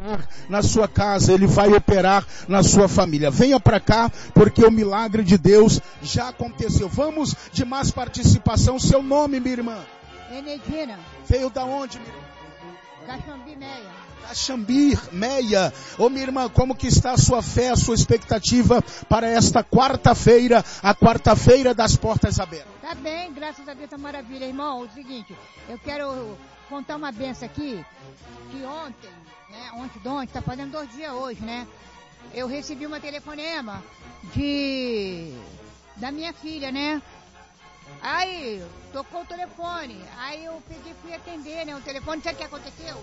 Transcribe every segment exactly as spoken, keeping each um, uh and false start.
operar na sua casa, Ele vai operar na sua família. Venha para cá, porque o milagre de Deus já aconteceu. Vamos de mais participação. Seu nome, minha irmã? Enedina. Veio da onde, minha irmã? Caxambi, Meia. Caxambi, Meia. Ô, minha irmã, como que está a sua fé, a sua expectativa para esta quarta-feira, a quarta-feira das portas abertas? Tá bem, graças a Deus, tá maravilha, irmão. O seguinte, eu quero contar uma benção aqui, que ontem, né, ontem, de ontem, tá fazendo dois dias hoje, né? Eu recebi uma telefonema de, da minha filha, né? Aí, tocou o telefone, aí eu peguei, fui atender, né, o telefone, sabe o que aconteceu?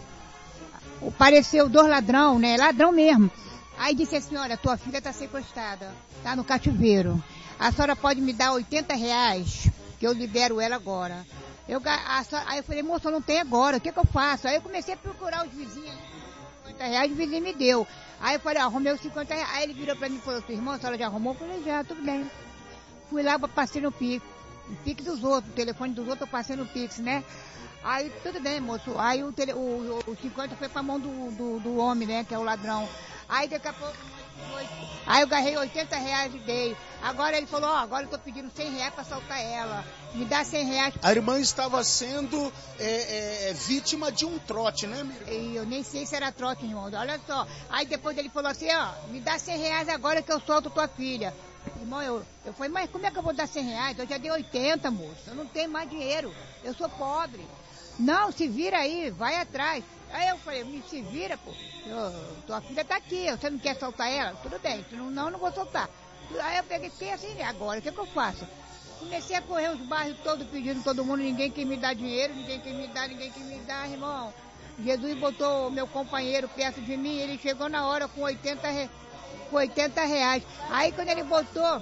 Apareceu dois ladrão, né, ladrão mesmo. Aí disse assim, olha, tua filha tá sequestrada, tá no cativeiro. A senhora pode me dar oitenta reais, que eu libero ela agora. Eu, a, a, aí eu falei, moça, eu não tenho agora, o que que eu faço? Aí eu comecei a procurar os vizinhos, cinquenta reais, o vizinho me deu. Aí eu falei, ah, arrumei os cinquenta reais. Aí ele virou pra mim e falou, sua irmã, a senhora já arrumou? Eu falei, já, tudo bem. Fui lá, passei no Pix, o Pix dos outros, o telefone dos outros eu passei no Pix, né? Aí, tudo bem, moço. Aí o, tele, o, o cinquenta foi pra mão do, do, do homem, né, que é o ladrão. Aí daqui a pouco, foi, aí eu agarrei oitenta reais e dei. Agora ele falou, ó, agora eu tô pedindo cem reais pra soltar ela. Me dá cem reais. A irmã estava sendo é, é, vítima de um trote, né, minha irmã? Eu nem sei se era trote, irmão. Olha só. Aí depois ele falou assim, ó, me dá cem reais agora que eu solto tua filha. Irmão, eu, eu falei, mas como é que eu vou dar cem reais? Eu já dei oitenta, moço. Eu não tenho mais dinheiro. Eu sou pobre. Não, se vira aí, vai atrás. Aí eu falei, me se vira, pô. Eu, tua filha tá aqui, você não quer soltar ela? Tudo bem, não, não, não vou soltar. Aí eu peguei, fiquei assim, agora, o que, que eu faço? Comecei a correr os bairros todos pedindo todo mundo, ninguém quer me dar dinheiro, ninguém quer me dar, ninguém quer me dar, irmão. Jesus botou o meu companheiro perto de mim, ele chegou na hora com oitenta, re... com oitenta reais. Aí quando ele botou,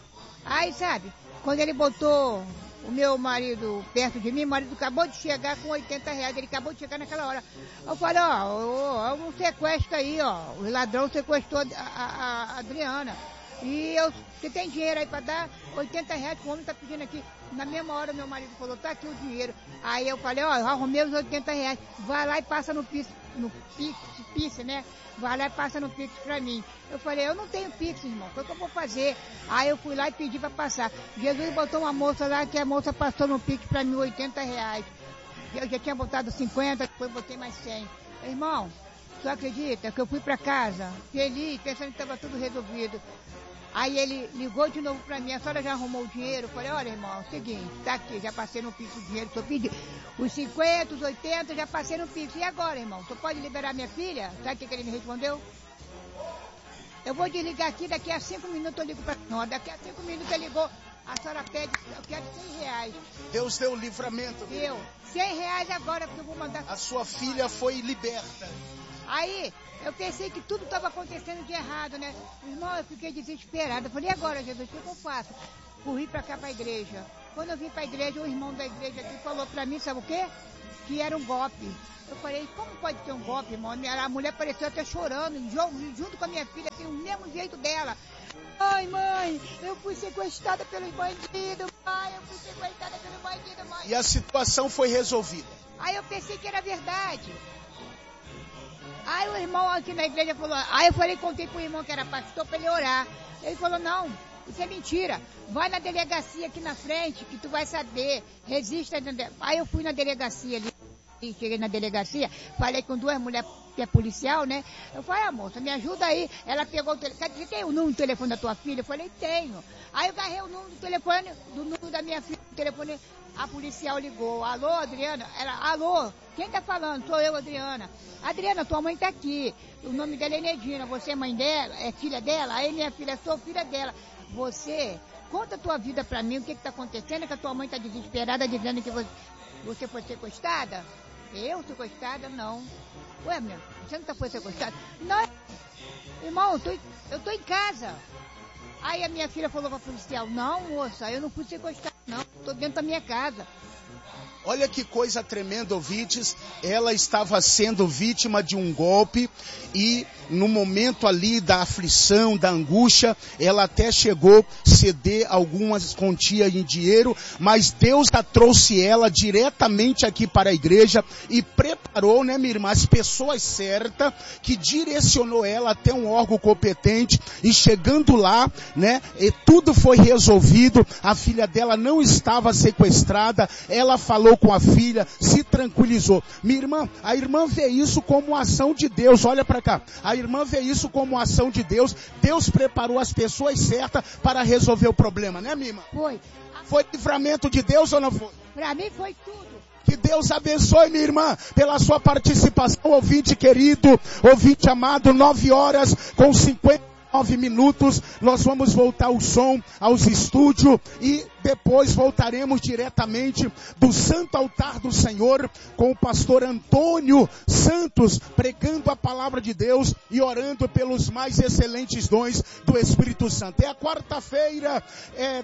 aí sabe, quando ele botou o meu marido perto de mim, o marido acabou de chegar com oitenta reais, ele acabou de chegar naquela hora. Eu falei, ó, ó, um sequestro aí, ó, o ladrão sequestrou a, a, a Adriana. E eu, você tem dinheiro aí pra dar oitenta reais que o homem tá pedindo aqui. Na mesma hora meu marido falou, tá aqui o dinheiro. Aí eu falei, ó, eu arrumei os oitenta reais, vai lá e passa no Pix, no Pix, Pix, né? Vai lá e passa no Pix pra mim. Eu falei, eu não tenho Pix, irmão, o que eu vou fazer? Aí eu fui lá e pedi pra passar. Jesus botou uma moça lá, que a moça passou no Pix pra mim oitenta reais. Eu já tinha botado cinquenta, depois botei mais cem. Irmão, tu acredita que eu fui pra casa, feliz, pensando que tava tudo resolvido. Aí ele ligou de novo pra mim, a senhora já arrumou o dinheiro? Eu falei, olha, irmão, é o seguinte, tá aqui, já passei no Pix o dinheiro, tô pedindo. Os cinquenta, os oitenta, já passei no Pix. E agora, irmão, tu pode liberar minha filha? Sabe o que, que ele me respondeu? Eu vou desligar aqui, daqui a cinco minutos eu ligo pra senhora. Daqui a cinco minutos ele ligou, a senhora pede, eu quero cem reais. Deus deu o livramento. Deu. cem reais agora, porque eu vou mandar... A sua filha foi liberta. Aí, eu pensei que tudo estava acontecendo de errado, né? Irmão, eu fiquei desesperada. Eu falei, e agora, Jesus, o que eu faço? Corri pra cá pra igreja. Quando eu vim pra igreja, o irmão da igreja aqui falou pra mim, sabe o quê? Que era um golpe. Eu falei, como pode ter um golpe, irmão? A mulher pareceu até chorando, junto com a minha filha, assim, o mesmo jeito dela. Ai, mãe, eu fui sequestrada pelos bandidos, pai, eu fui sequestrada pelos bandidos, mãe. E a situação foi resolvida. Aí eu pensei que era verdade. Aí o irmão aqui na igreja falou, aí eu falei, contei pro irmão que era pastor pra ele orar. Ele falou, não, isso é mentira. Vai na delegacia aqui na frente que tu vai saber. Resista. Aí eu fui na delegacia ali, cheguei na delegacia, falei com duas mulheres que é policial, né? Eu falei, ah, moça, me ajuda aí. Ela pegou o telefone, você tem o número do telefone da tua filha? Eu falei, tenho. Aí eu agarrei o número do telefone, do número da minha filha, o telefone, a policial ligou. Alô, Adriana? Ela, alô, quem tá falando? Sou eu, Adriana. Adriana, tua mãe tá aqui. O nome dela é Enedina. Você é mãe dela? É filha dela? Aí minha filha, sou filha dela. Você, conta a tua vida pra mim, o que que tá acontecendo? É que a tua mãe tá desesperada, dizendo que você, você foi sequestrada? Eu sequestrada? Não. Ué, minha, você nunca foi sequestrada? Não. Irmão, eu tô, eu tô em casa. Aí a minha filha falou pra policial, não, moça, eu não fui sequestrada, não. Tô dentro da minha casa. Olha que coisa tremenda, ouvintes. Ela estava sendo vítima de um golpe e no momento ali da aflição, da angústia, ela até chegou a ceder algumas quantias em dinheiro, mas Deus a trouxe ela diretamente aqui para a igreja e preparou, né, minha irmã, as pessoas certas, que direcionou ela até um órgão competente, e chegando lá, né, e tudo foi resolvido. A filha dela não estava sequestrada, ela falou com a filha, se tranquilizou. Minha irmã, a irmã vê isso como ação de Deus. Olha para cá. A irmã vê isso como ação de Deus. Deus preparou as pessoas certas para resolver o problema, né, minha irmã? Foi. Foi livramento de Deus ou não foi? Para mim foi tudo. Que Deus abençoe, minha irmã, pela sua participação, ouvinte querido, ouvinte amado. Nove horas com cinquenta e nove minutos, nós vamos voltar o som aos estúdios e depois voltaremos diretamente do Santo Altar do Senhor com o pastor Antônio Santos, pregando a palavra de Deus e orando pelos mais excelentes dons do Espírito Santo. É a quarta-feira, é